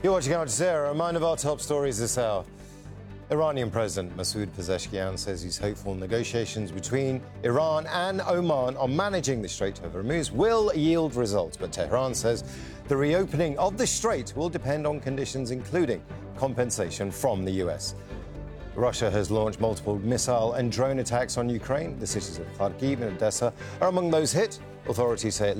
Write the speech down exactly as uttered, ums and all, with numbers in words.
You're watching Al Jazeera. A reminder of our top stories this hour. Iranian President Masoud Pezeshkian says he's hopeful negotiations between Iran and Oman on managing the Strait of Hormuz will yield results. But Tehran says the reopening of the strait will depend on conditions including compensation from the U S. Russia has launched multiple missile and drone attacks on Ukraine. The cities of Kharkiv and Odessa are among those hit. Authorities say at least